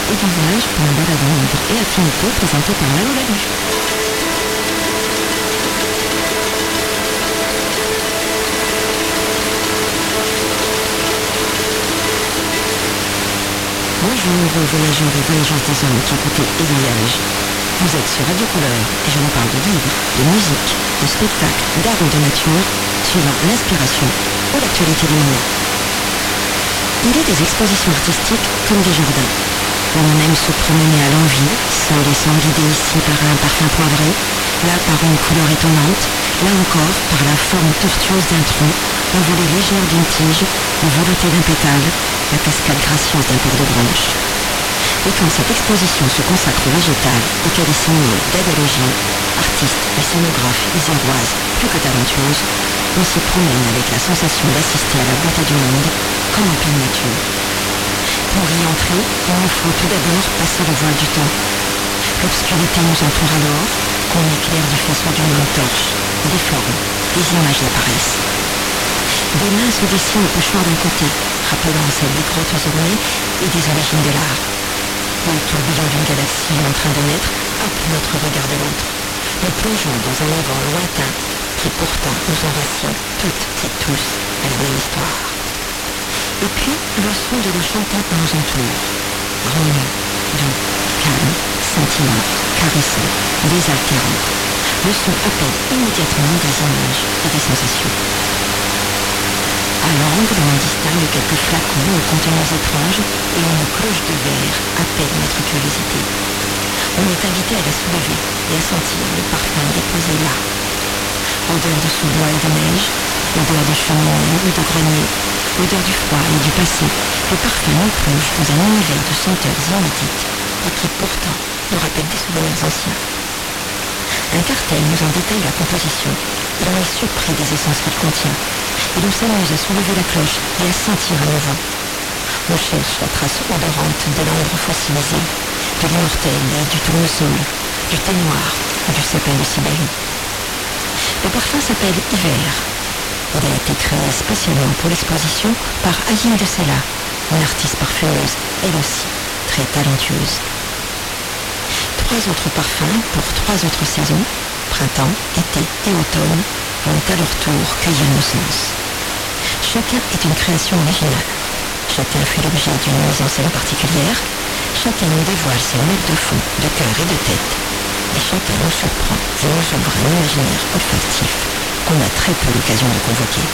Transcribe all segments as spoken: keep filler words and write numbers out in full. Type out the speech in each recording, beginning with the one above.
et d'usage pour un balado libre et affinité présenté par Lalo Lalu. Bonjour aux voyageurs et voyageuses des hommes qui écoutez et voyagent. Vous êtes sur Radio Couleur et je vous parle de livres, de musique, de spectacles, d'art ou de nature, suivant l'inspiration ou l'actualité du moment. Il est des expositions artistiques comme des jardins. On aime se promener à l'envie, seul et sans guider ici par un parfum poivré, là par une couleur étonnante, là encore par la forme tortueuse d'un tronc, l'envolée légère d'une tige, le velouté d'un pétale, la cascade gracieuse d'un port de branches. Et quand cette exposition se consacre au végétal et qu'elle est signée d'Adèle, artiste et scénographe iséroise plus que talentueuse, on s'y promène avec la sensation d'assister à la beauté du monde, comme en pleine nature. Pour y entrer, il nous faut tout d'abord passer le voile du temps. L'obscurité nous entoure alors, qu'on éclaire du faisceau d'une lampe torche, des formes, des images apparaissent. Des mains se dessinent au pochoir d'un côté, rappelant celles des grottes ornées et des origines de l'art. Le tourbillon d'une galaxie en train de naître happe notre regard de l'autre. Nous plongeons dans un avant lointain qui pourtant nous enracine toutes et tous à la même histoire. Et puis, le son de nos chantants nous entoure. Harmonieux, doux, calme, scintillant, caressant, désaltérant. Le son appelle immédiatement des images et des sensations. À l'angle, on distingue quelques flacons aux contenants étranges et une cloche de verre appelle notre curiosité. On est invité à la soulever et à sentir le parfum déposé là. Odeur de sous-bois et de neige, odeur de chemin ou de grenier, odeur du froid et du passé, le parfum nous plonge dans un univers de senteurs inédites et qui pourtant nous rappelle des souvenirs anciens. Un cartel nous en détaille la composition et on est surpris des essences qu'il contient. Et l'on s'amuse à soulever la cloche et à sentir à nouveau. On cherche la trace odorante de l'ambre fossilisé, de l'immortel, du tournesol, du thé noir ou du sapin de Sibérie. Le parfum s'appelle Hiver. Il a été créé spécialement pour l'exposition par Ayim de Sela, une artiste parfumeuse, elle aussi très talentueuse. Trois autres parfums pour trois autres saisons, printemps, été et automne, vont à leur tour cueillir nos sens. Chacun est une création originale. Chacun fait l'objet d'une mise en scène particulière. Chacun nous dévoile ses notes de fond, de cœur et de tête. Et chacun nous surprend et nous ouvre un imaginaire olfactif qu'on a très peu l'occasion de convoquer.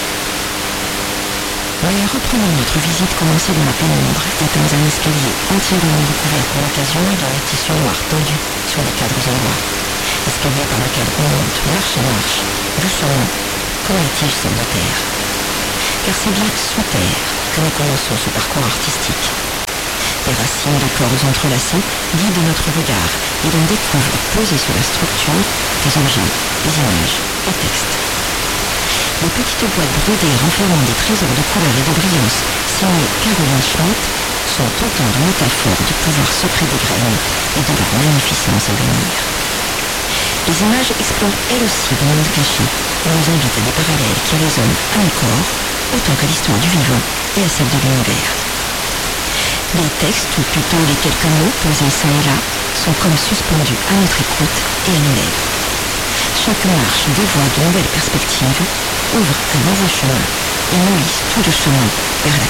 Mais reprenons notre visite commencée dans la pénombre et dans un escalier entièrement recouvert pour l'occasion d'un tissu noir tendu sur les cadres endroits. Escalier par lequel on monte marche à marche, doucement, comme la tige celle de terre. Car c'est bien sous terre que nous commençons ce parcours artistique. Les racines de corps entrelacés guident notre regard et l'on découvre posé sur la structure des objets, des images, des textes. Les petites boîtes brodées renfermant des trésors de couleurs et de brillance signées Caroline Schmitt sont autant de métaphores du pouvoir secret des graines et de leur magnificence à venir. Les images explorent elles aussi des mondes cachés et nous invitent à des parallèles qui résonnent à nos corps autant que l'histoire du vivant et à celle de l'univers. Les textes, ou plutôt les quelques mots posés çà et là, sont comme suspendus à notre écoute et à nos lèvres. Chaque marche dévoile de nouvelles perspectives, ouvre un nouveau chemin et nous hisse tout doucement vers la